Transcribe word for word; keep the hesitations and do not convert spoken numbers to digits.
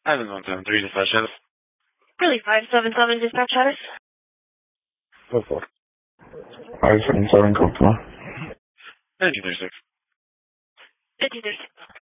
Island one seven three, dispatch status. Really, five seven seven dispatch status? Go for it. five seven seven, code four. nineteen thirty-six. fifty-six.